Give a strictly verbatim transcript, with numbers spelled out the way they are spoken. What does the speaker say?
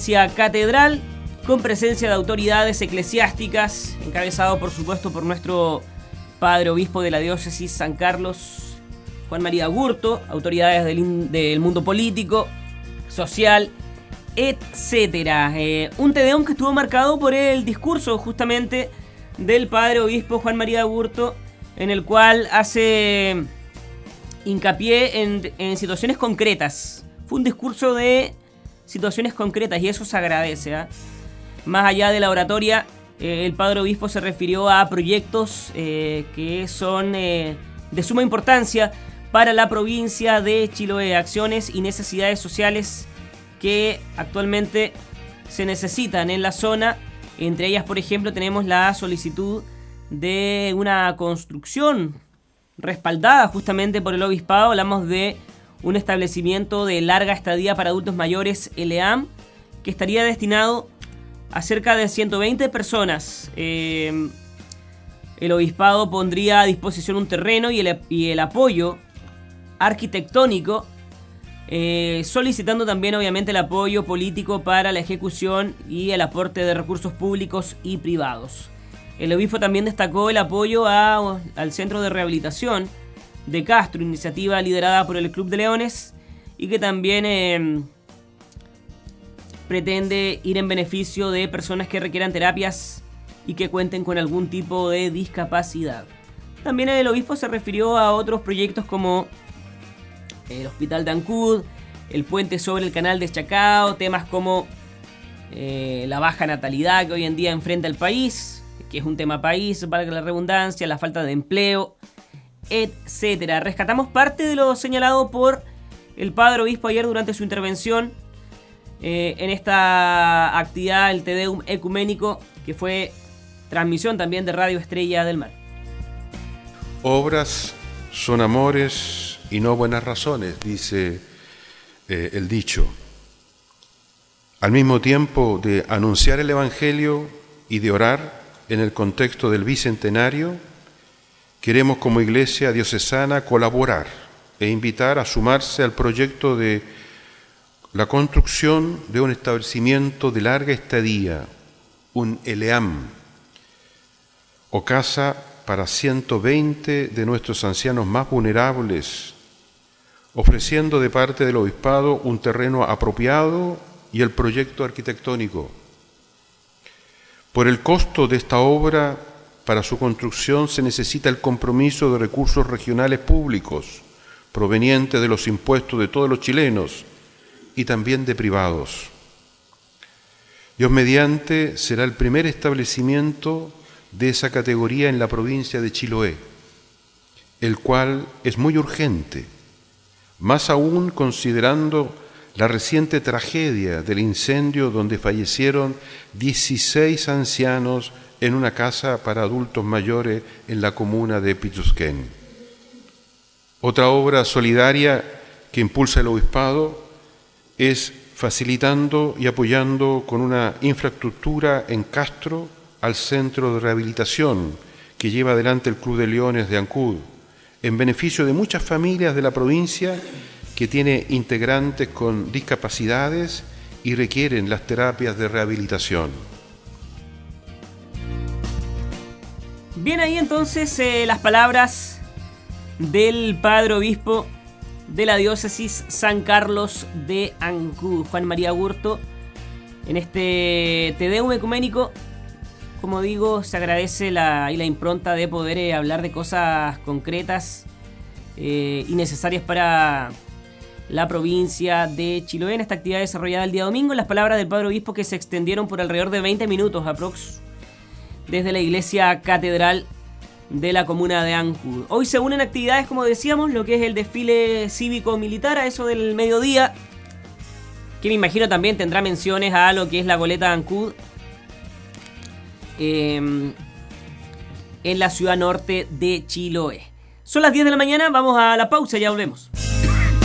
iglesia catedral, con presencia de autoridades eclesiásticas, encabezado por supuesto por nuestro padre obispo de la diócesis San Carlos, Juan María Agurto, autoridades del, del mundo político, social, etcétera. Eh, un Te Deum que estuvo marcado por el discurso justamente del padre obispo Juan María Agurto, en el cual hace hincapié en, en situaciones concretas. Fue un discurso de situaciones concretas y eso se agradece, ¿eh? Más allá de la oratoria, eh, el padre obispo se refirió a proyectos eh, que son eh, de suma importancia para la provincia de Chiloé, acciones y necesidades sociales que actualmente se necesitan en la zona. Entre ellas, por ejemplo, tenemos la solicitud de una construcción respaldada justamente por el obispado. Hablamos de un establecimiento de larga estadía para adultos mayores, el E A M, que estaría destinado a cerca de ciento veinte personas. Eh, el obispado pondría a disposición un terreno y el, y el apoyo arquitectónico, eh, solicitando también obviamente el apoyo político para la ejecución y el aporte de recursos públicos y privados. El obispo también destacó el apoyo a, al Centro de Rehabilitación de Castro, iniciativa liderada por el Club de Leones y que también eh, pretende ir en beneficio de personas que requieran terapias y que cuenten con algún tipo de discapacidad. También el obispo se refirió a otros proyectos como el Hospital de Ancud, el puente sobre el canal de Chacao, temas como eh, la baja natalidad que hoy en día enfrenta el país, que es un tema país, valga la redundancia, la falta de empleo, etcétera. Rescatamos parte de lo señalado por el padre obispo ayer durante su intervención eh, en esta actividad, el Te Deum ecuménico, que fue transmisión también de Radio Estrella del Mar. Obras son amores y no buenas razones, dice eh, el dicho. Al mismo tiempo de anunciar el Evangelio y de orar en el contexto del Bicentenario, queremos como Iglesia diocesana colaborar e invitar a sumarse al proyecto de la construcción de un establecimiento de larga estadía, un E L E A M, o casa para ciento veinte de nuestros ancianos más vulnerables, ofreciendo de parte del obispado un terreno apropiado y el proyecto arquitectónico. Por el costo de esta obra, para su construcción se necesita el compromiso de recursos regionales públicos, provenientes de los impuestos de todos los chilenos y también de privados. Dios mediante será el primer establecimiento de esa categoría en la provincia de Chiloé, el cual es muy urgente, más aún considerando la reciente tragedia del incendio donde fallecieron dieciséis ancianos en una casa para adultos mayores en la comuna de Pitusquén. Otra obra solidaria que impulsa el obispado es facilitando y apoyando con una infraestructura en Castro al centro de rehabilitación que lleva adelante el Club de Leones de Ancud, en beneficio de muchas familias de la provincia que tiene integrantes con discapacidades y requieren las terapias de rehabilitación. Bien, ahí entonces eh, las palabras del padre obispo de la diócesis San Carlos de Ancud, Juan María Agurto, en este Te Deum ecuménico. Como digo, se agradece la, y la impronta de poder eh, hablar de cosas concretas eh, y necesarias para la provincia de Chiloé en esta actividad desarrollada el día domingo. Las palabras del padre obispo que se extendieron por alrededor de veinte minutos aprox desde la iglesia catedral de la comuna de Ancud. Hoy se unen actividades, como decíamos, lo que es el desfile cívico-militar a eso del mediodía, que me imagino también tendrá menciones a lo que es la goleta de Ancud eh, en la ciudad norte de Chiloé. Son las diez de la mañana, vamos a la pausa y ya volvemos.